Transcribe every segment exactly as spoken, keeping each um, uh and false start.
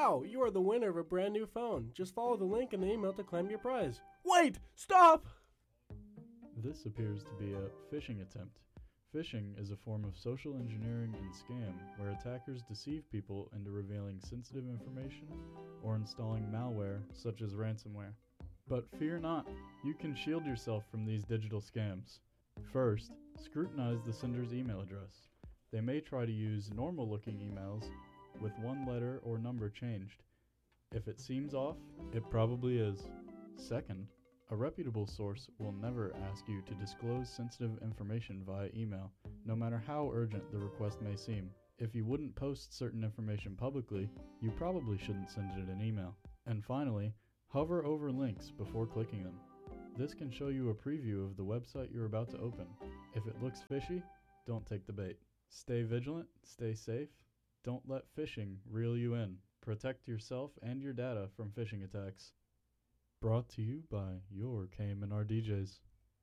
Wow, you are the winner of a brand new phone. Just follow the link in the email to claim your prize. Wait! Stop! This appears to be a phishing attempt. Phishing is a form of social engineering and scam where attackers deceive people into revealing sensitive information or installing malware such as ransomware. But fear not, you can shield yourself from these digital scams. First, scrutinize the sender's email address. They may try to use normal-looking emails with one letter or number changed. If it seems off, it probably is. Second, a reputable source will never ask you to disclose sensitive information via email, no matter how urgent the request may seem. If you wouldn't post certain information publicly, you probably shouldn't send it an email. And finally, hover over links before clicking them. This can show you a preview of the website you're about to open. If it looks fishy, don't take the bait. Stay vigilant, stay safe, don't let phishing reel you in. Protect yourself and your data from phishing attacks. Brought to you by your K M N R D Js.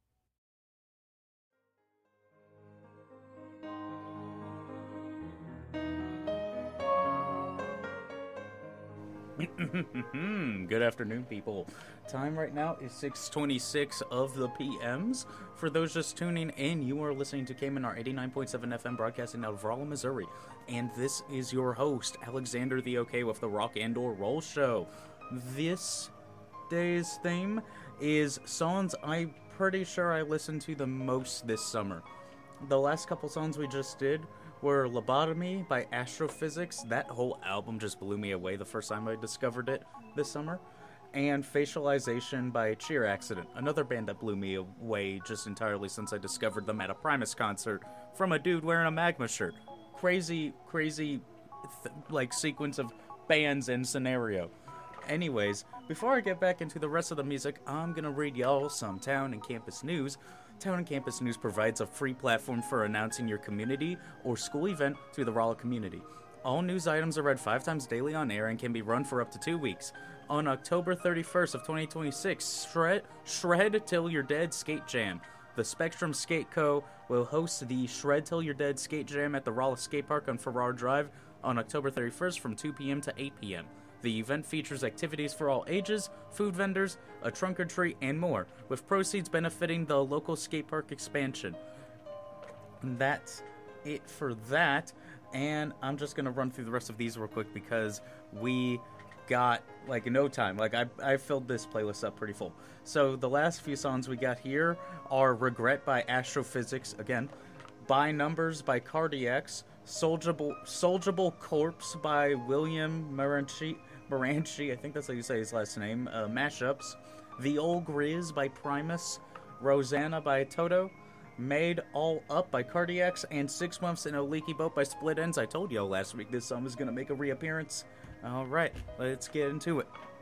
Good afternoon, people. Time right now is six twenty-six of the P Ms. For those just tuning in, you are listening to K M N R eighty-nine point seven F M, broadcasting out of Rolla, Missouri. And this is your host, Alexander the OK, with the Rock and or Roll Show. This day's theme is songs I'm pretty sure I listened to the most this summer. The last couple songs we just did were Lobotomy by Astrophysics. That whole album just blew me away the first time I discovered it this summer. And Facialization by Cheer Accident, another band that blew me away just entirely since I discovered them at a Primus concert from a dude wearing a Magma shirt. Crazy, crazy, th- like, sequence of bands and scenario. Anyways, before I get back into the rest of the music, I'm gonna read y'all some Town and Campus News. Town and Campus News provides a free platform for announcing your community or school event to the Rolla community. All news items are read five times daily on air and can be run for up to two weeks. On October thirty-first of twenty twenty-six, Shred, Shred Till You're Dead Skate Jam. The Spectrum Skate Co. will host the Shred Till You're Dead Skate Jam at the Rolla Skate Park on Farrar Drive on October thirty-first from two p.m. to eight p.m. The event features activities for all ages, food vendors, a trunk or treat, and more, with proceeds benefiting the local skate park expansion. And that's it for that, and I'm just going to run through the rest of these real quick because we got, like, no time. Like, I, I filled this playlist up pretty full. So the last few songs we got here are Regret by Astrophysics, again, By Numbers by Cardiacs, Soulgible, Soulgible Corpse by William Maranchi, Maranchi, I think that's how you say his last name, uh, Mashups, The Old Grizz by Primus, Rosanna by Toto, Made All Up by Cardiacs, and Six Months in a Leaky Boat by Split Ends. I told y'all last week this song was going to make a reappearance. Alright, let's get into it.